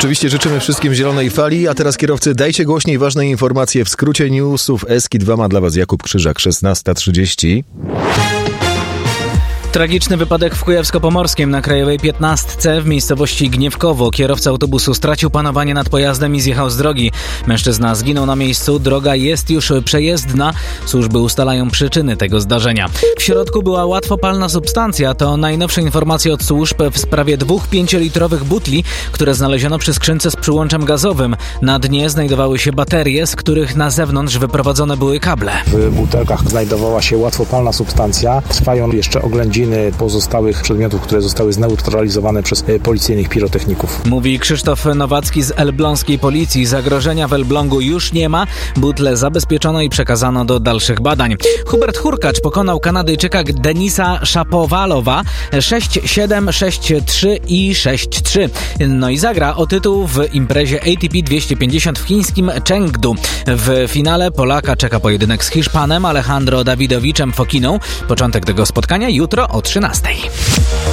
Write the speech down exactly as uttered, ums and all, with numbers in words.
Oczywiście życzymy wszystkim zielonej fali, a teraz kierowcy dajcie głośniej ważne informacje w skrócie newsów. Eskit dwa ma dla Was Jakub Krzyżak, szesnasta trzydzieści. Tragiczny wypadek w Kujawsko-Pomorskim na Krajowej piętnastce w miejscowości Gniewkowo. Kierowca autobusu stracił panowanie nad pojazdem i zjechał z drogi. Mężczyzna zginął na miejscu. Droga jest już przejezdna. Służby ustalają przyczyny tego zdarzenia. W środku była łatwopalna substancja. To najnowsze informacje od służb w sprawie dwóch pięciolitrowych butli, które znaleziono przy skrzynce z przyłączem gazowym. Na dnie znajdowały się baterie, z których na zewnątrz wyprowadzone były kable. W butelkach znajdowała się łatwopalna substancja. Trwają jeszcze oględziny pozostałych przedmiotów, które zostały zneutralizowane przez policyjnych pirotechników. Mówi Krzysztof Nowacki z elbląskiej policji. Zagrożenia w Elblągu już nie ma. Butle zabezpieczono i przekazano do dalszych badań. Hubert Hurkacz pokonał Kanadyjczyka Denisa Szapowalowa sześć siedem, sześć trzy i sześć trzy. No i zagra o tytuł w imprezie A T P dwieście pięćdziesiąt w chińskim Chengdu. W finale Polaka czeka pojedynek z Hiszpanem Alejandro Dawidowiczem Fokiną. Początek tego spotkania jutro o trzynastej.